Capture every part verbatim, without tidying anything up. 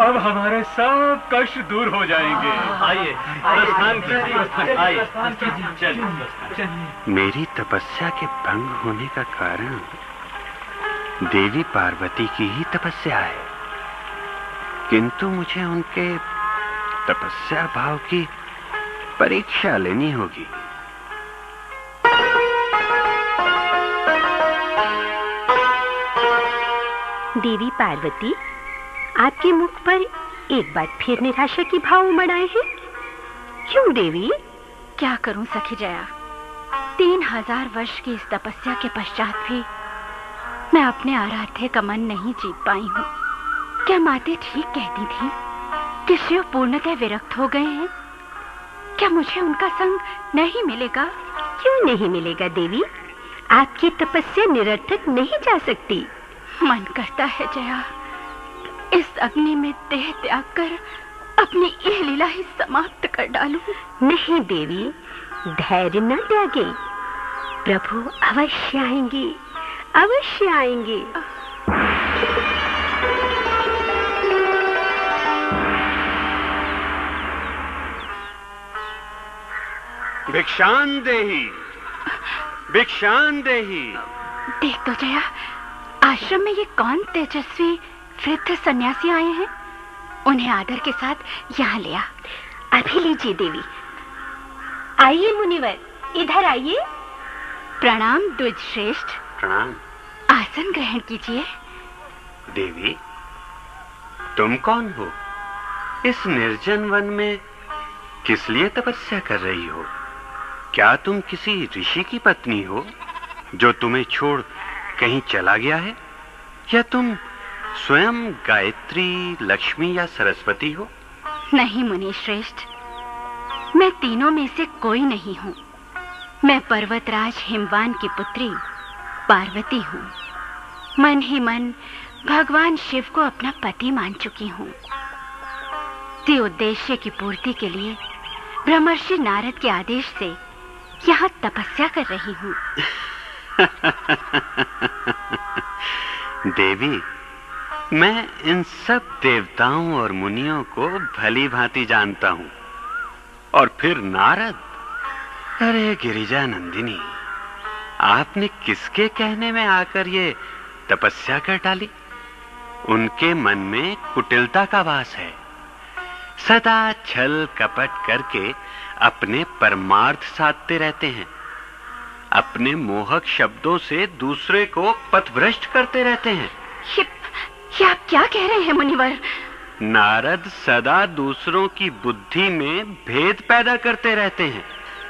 अब हमारे सब कष्ट दूर हो जाएंगे। आइए प्रस्थान कीजिए। आइए चलिए। मेरी तपस्या के भंग होने का कारण देवी पार्वती की ही तपस्या है, किंतु मुझे उनके तपस्या भाव की परीक्षा लेनी होगी। देवी पार्वती, आपके मुख पर एक बार फिर निराशा की भाव उमड़ आए हैं। क्यों देवी? क्या करूं सखी जया, तीन हजार वर्ष की इस तपस्या के पश्चात भी मैं अपने आराध्य का मन नहीं जीत पाई हूँ। क्या माते ठीक कहती थी कि शिव पूर्णतः विरक्त हो गए हैं? क्या मुझे उनका संग नहीं मिलेगा? क्यों नहीं मिलेगा देवी? आपकी तपस्या निरर्थक नहीं जा सकती। मन करता है जया, इस अग्नि में देह त्याग कर अपनी यह लीला ही समाप्त कर डालूं। नहीं देवी, धैर्य न त्यागे, प्रभु अवश्य आएंगे, अवश्य आएंगे। भिक्षान देही, भिक्षान देही। देख तो जया, आश्रम में ये कौन तेजस्वी वृद्ध सन्यासी आए हैं? उन्हें आदर के साथ यहाँ ले आ। अभी लीजिए देवी। आइए मुनिवर, इधर आइए। प्रणाम द्विज श्रेष्ठ। प्रणाम। आसन ग्रहण कीजिए। देवी, तुम कौन हो? इस निर्जन वन में किस लिए तपस्या कर रही हो? क्या तुम किसी ऋषि की पत्नी हो जो तुम्हें छोड़ कहीं चला गया है, या तुम स्वयं गायत्री, लक्ष्मी या सरस्वती हो? नहीं मुनि श्रेष्ठ, मैं तीनों में से कोई नहीं हूँ। मैं पर्वतराज हिमवान की पुत्री पार्वती हूँ। मन ही मन भगवान शिव को अपना पति मान चुकी हूँ। इसी उद्देश्य की पूर्ति के लिए ब्रह्मर्षि नारद के आदेश से यहाँ तपस्या कर रही हूँ। देवी, मैं इन सब देवताओं और मुनियों को भली भांति जानता हूं। और फिर नारद, अरे गिरिजा नंदिनी, आपने किसके कहने में आकर ये तपस्या कर डाली? उनके मन में कुटिलता का वास है। सदा छल कपट करके अपने परमार्थ साधते रहते हैं। अपने मोहक शब्दों से दूसरे को पथभ्रष्ट करते रहते हैं। ये, ये आप क्या कह रहे हैं मुनिवर? नारद सदा दूसरों की बुद्धि में भेद पैदा करते रहते हैं।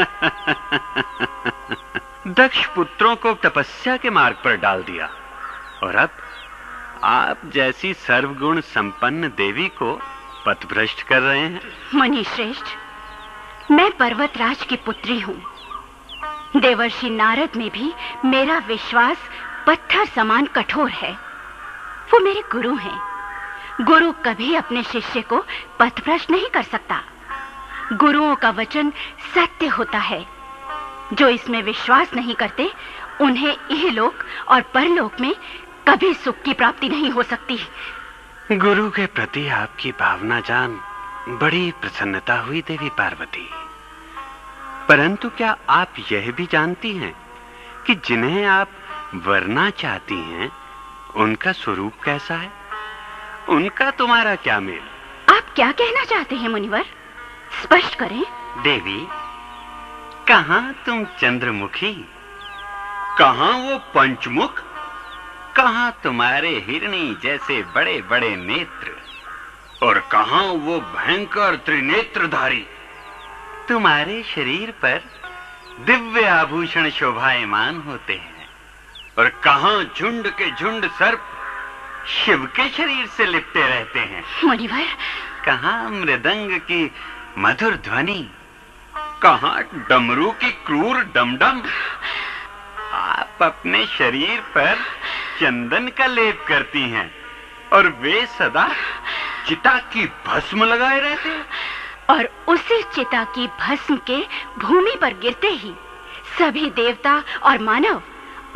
दक्ष पुत्रों को तपस्या के मार्ग पर डाल दिया, और अब आप जैसी सर्वगुण संपन्न देवी को पथभ्रष्ट कर रहे हैं। मुनि श्रेष्ठ, मैं पर्वतराज की पुत्री हूँ। देवर्षि नारद में भी मेरा विश्वास पत्थर समान कठोर है। वो मेरे गुरु हैं। गुरु कभी अपने शिष्य को पथभ्रष्ट नहीं कर सकता। गुरुओं का वचन सत्य होता है। जो इसमें विश्वास नहीं करते, उन्हें इहलोक और परलोक में कभी सुख की प्राप्ति नहीं हो सकती। गुरु के प्रति आपकी भावना जान बड़ी प्रसन्नता हुई देवी पार्वती। परंतु क्या आप यह भी जानती हैं कि जिन्हें आप वरना चाहती हैं, उनका स्वरूप कैसा है? उनका तुम्हारा क्या मेल? आप क्या कहना चाहते हैं मुनिवर? स्पष्ट करें। देवी, कहां तुम चंद्रमुखी, कहां वो पंचमुख, कहां तुम्हारे हिरणी जैसे बड़े बड़े नेत्र, और कहां वो भयंकर त्रिनेत्रधारी। तुम्हारे शरीर पर दिव्य आभूषण शोभायमान होते हैं, और कहां झुंड के झुंड सर्प शिव के शरीर से लिपटे रहते हैं। मुनिवर, कहां मृदंग की मधुर ध्वनि, कहां डमरू की क्रूर डमडम। आप अपने शरीर पर चंदन का लेप करती हैं, और वे सदा चिता की भस्म लगाए रहते हैं। और उसी चिता की भस्म के भूमि पर गिरते ही सभी देवता और मानव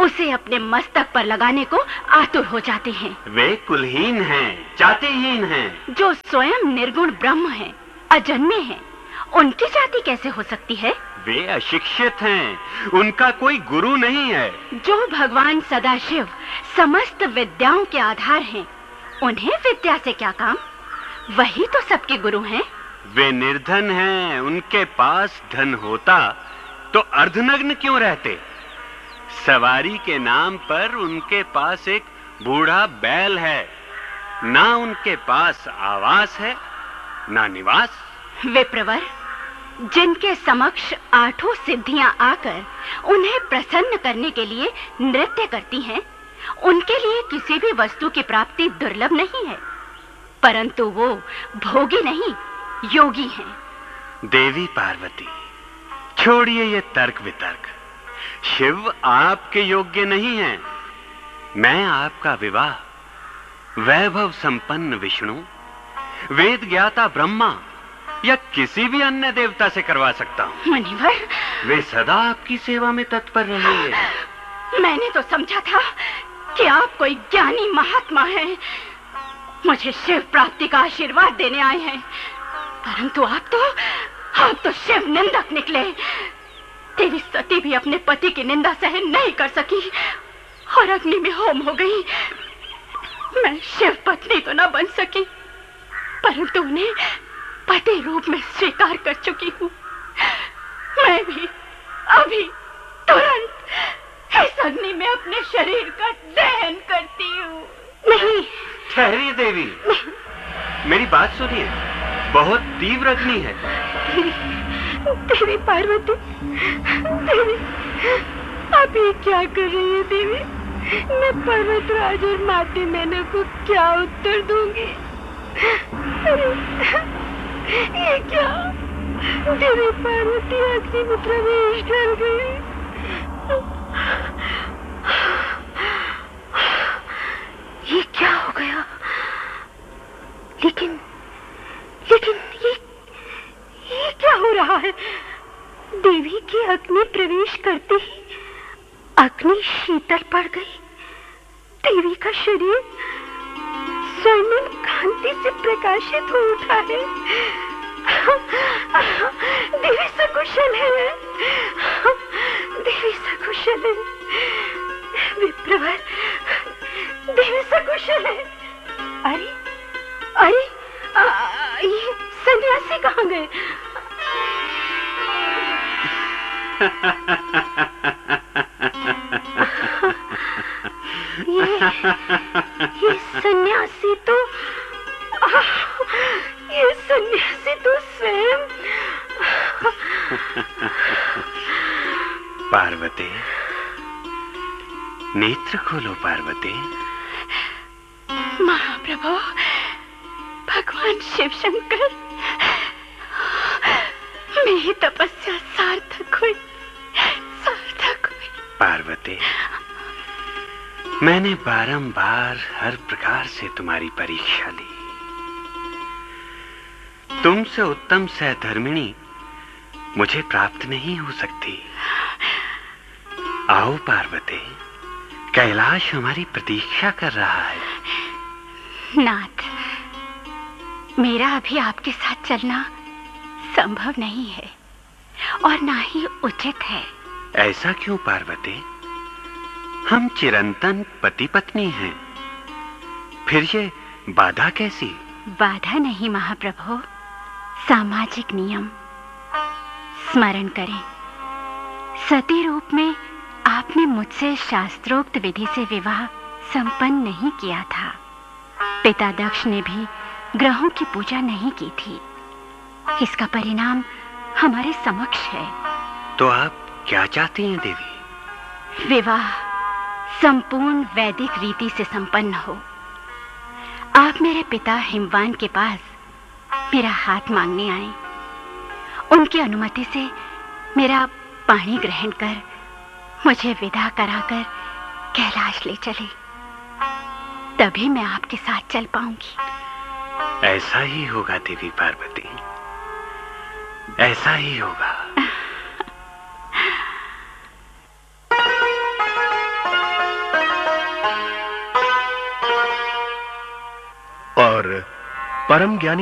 उसे अपने मस्तक पर लगाने को आतुर हो जाते हैं। वे कुलहीन हैं, जातिहीन हैं। जो स्वयं निर्गुण ब्रह्म हैं, अजन्मे हैं, उनकी जाति कैसे हो सकती है? वे अशिक्षित हैं, उनका कोई गुरु नहीं है। जो भगवान सदाशिव समस्त विद्याओं के आधार हैं, उन्हें विद्या से क्या काम? वही तो सबके गुरु हैं। वे निर्धन हैं, उनके पास धन होता तो अर्धनग्न क्यों रहते? सवारी के नाम पर उनके पास एक बूढ़ा बैल है, ना उनके पास आवास है ना निवास। विप्रवर, जिनके समक्ष आठों सिद्धियां आकर उन्हें प्रसन्न करने के लिए नृत्य करती हैं, उनके लिए किसी भी वस्तु की प्राप्ति दुर्लभ नहीं है, परंतु वो भोगी नहीं, योगी हैं। देवी पार्वती, छोड़िए ये तर्क वितर्क। शिव आपके योग्य नहीं हैं। मैं आपका विवाह वैभव संपन्न विष्णु, वेद ज्ञाता ब्रह्मा या किसी भी अन्य देवता से करवा सकता हूं। मुनिवर, वे सदा आपकी सेवा में तत्पर रहेंगे। मैंने तो समझा था कि आप कोई ज्ञानी महात्मा हैं, मुझे शिव प्राप्ति का आशीर्वाद देने आए हैं, परंतु आप तो आप तो शिव निंदक निकले। देवी सती भी अपने पति की निंदा सहन नहीं कर सकी और अग्नि में होम हो गई। मैं शिव पत्नी तो न बन सकी, परंतु उन्हें पति रूप में स्वीकार कर चुकी हूँ। मैं भी अभी तुरंत इस अग्नि में अपने शरीर का दहन करती हूँ। नहीं, ठहरिए देवी, मेरी बात सुनिए। बहुत तीव्र अग्नि है। देवी पार्वती, देवी, आप ये क्या कर रही है देवी? मैं पर्वतराज और माता मैना को क्या उत्तर दूंगी? ये क्या? देवी पार्वती अग्नि में प्रवेश कर गई। ये क्या हो गया? लेकिन लेकिन ये ये क्या हो रहा है? देवी की अग्नि प्रवेश करते ही अग्नि शीतल पड़ गई। देवी का शरीर स्वर्णिम कांति से प्रकाशित हो उठा है। देवी सकुशल है, देवी सकुशल है। विप्रवर, देवी सकुशल है। अरे अरे आ, ये सन्यासी कहाँ गए? ये ये सन्यासी तो आ, ये सन्यासी तो स्वयं। पार्वती, नेत्र खोलो पार्वती। महाप्रभु, भगवान शिव शंकर, मेरी तपस्या सार्थक हुई, सार्थक हुई। पार्वती, मैंने बारंबार हर प्रकार से तुम्हारी परीक्षा ली। तुमसे उत्तम सहधर्मिणी मुझे प्राप्त नहीं हो सकती। आओ पार्वती, कैलाश हमारी प्रतीक्षा कर रहा है। नाथ, मेरा अभी आपके साथ चलना संभव नहीं है और ना ही उचित है। ऐसा क्यों पार्वती? हम चिरंतन पति पत्नी हैं, फिर ये बाधा कैसी? बाधा नहीं महाप्रभु, सामाजिक नियम। स्मरण करें, सती रूप में आपने मुझसे शास्त्रोक्त विधि से विवाह संपन्न नहीं किया था। पिता दक्ष ने भी ग्रहों की पूजा नहीं की थी। इसका परिणाम हमारे समक्ष है। तो आप क्या चाहती हैं देवी? विवाह संपूर्ण वैदिक रीति से संपन्न हो। आप मेरे पिता हिमवान के पास मेरा हाथ मांगने आए। उनकी अनुमति से मेरा पाणी ग्रहण कर मुझे विदा कराकर कैलाश ले चले, तभी मैं आपके साथ चल पाऊंगी। ऐसा ही होगा देवी पार्वती, ऐसा ही होगा। और परम ज्ञानी